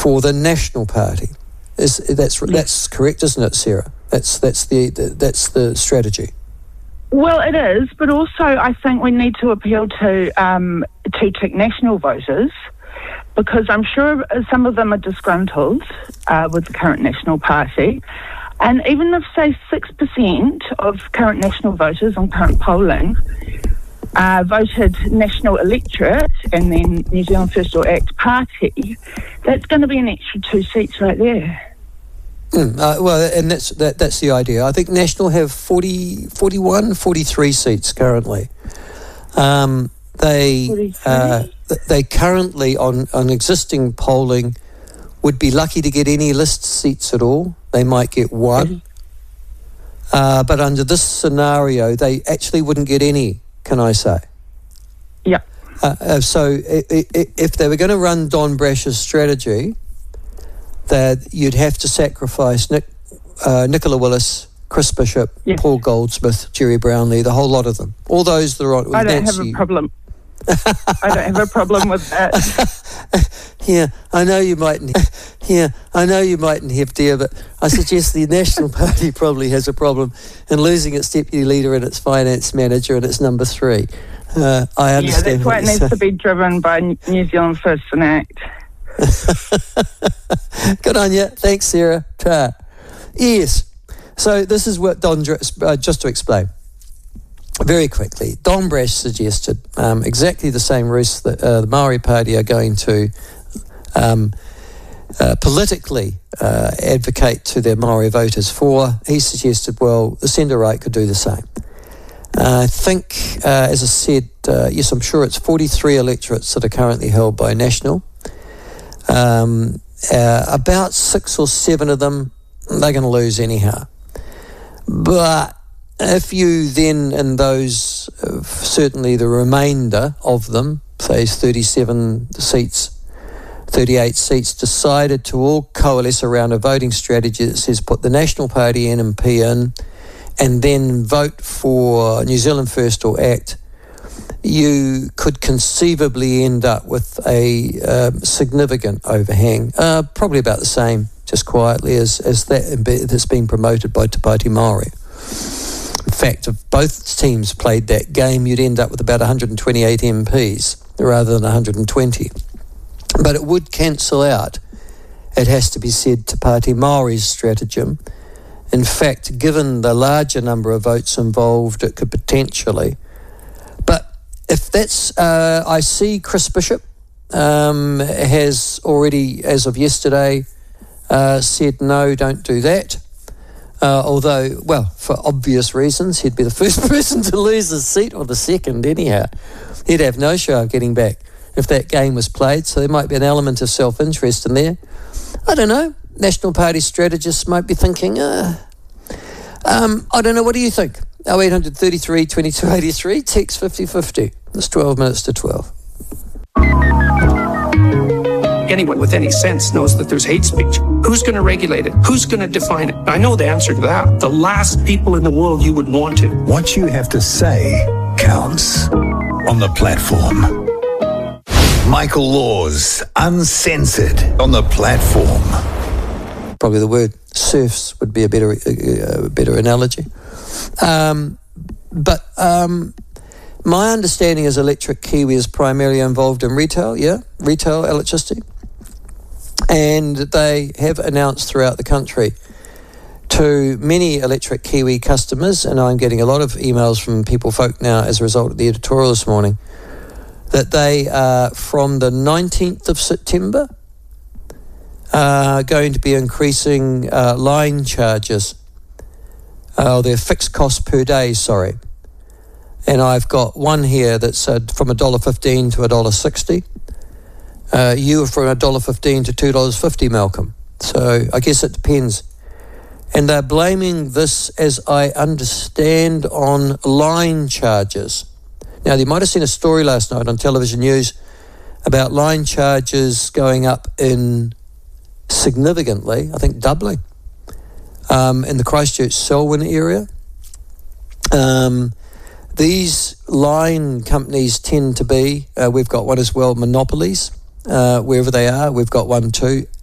for the National Party. That's correct, isn't it, Sarah? That's the strategy. Well, it is, but also I think we need to appeal to Tick national voters, because I'm sure some of them are disgruntled with the current National Party. And even if, say, 6% of current national voters on current polling voted National Electorate and then New Zealand First or ACT Party, that's going to be an extra 2 seats right there. Well, and that's the idea. I think National have 41, 43 seats currently. They currently, on existing polling, would be lucky to get any list seats at all. They might get one. But under this scenario, they actually wouldn't get any, can I say? Yeah. So if they were going to run Don Brash's strategy, that you'd have to sacrifice Nicola Willis, Chris Bishop, Paul Goldsmith, Jerry Brownlee, the whole lot of them. All those that are on. I don't have a problem. I don't have a problem with that. I know you mightn't have, dear, but I suggest the National Party probably has a problem in losing its deputy leader and its finance manager and its number 3. I understand. Yeah, that's why it needs to be driven by New Zealand First and ACT. Good on you. Thanks, Sarah. Yes. So this is what just to explain very quickly, Don Brash suggested exactly the same routes that the Māori Party are going to politically advocate to their Māori voters for. He suggested, well, the centre-right could do the same. I think, as I said, yes, I'm sure it's 43 electorates that are currently held by National. About 6 or 7 of them, they're going to lose anyhow. But if you then, in those, certainly the remainder of them, say 37 seats, 38 seats, decided to all coalesce around a voting strategy that says put the National Party NMP in and then vote for New Zealand First or ACT, you could conceivably end up with a significant overhang, probably about the same, just quietly, as that that's been promoted by Te Pāti Māori. In fact, if both teams played that game, you'd end up with about 128 MPs rather than 120. But it would cancel out, it has to be said, Te Pāti Māori's stratagem. In fact, given the larger number of votes involved, it could potentially. But if that's, I see Chris Bishop has already, as of yesterday, said no, don't do that. Although, well, for obvious reasons, he'd be the first person to lose his seat, or the second anyhow. He'd have no show of getting back if that game was played, so there might be an element of self-interest in there. I don't know. National Party strategists might be thinking, I don't know, what do you think? 0800 33 22 83, text 5050. It's 12 minutes to 12. Anyone with any sense knows that there's hate speech. Who's going to regulate it? Who's going to define it? I know the answer to that. The last people in the world you would want to. What you have to say counts on the platform. Michael Laws, Uncensored, on the platform. Probably the word serfs would be a better analogy. But my understanding is Electric Kiwi is primarily involved in retail electricity. And they have announced throughout the country to many Electric Kiwi customers, and I'm getting a lot of emails from folk now as a result of the editorial this morning, that they are, from the 19th of September, going to be increasing line charges. Their fixed cost per day, And I've got one here that's from $1.15 to $1.60. You are from $1.15 to $2.50, Malcolm. So I guess it depends. And they're blaming this, as I understand, on line charges. Now, you might have seen a story last night on television news about line charges going up in significantly, I think doubling, in the Christchurch-Selwyn area. These line companies tend to be, we've got one as well, monopolies, wherever they are. We've got one too,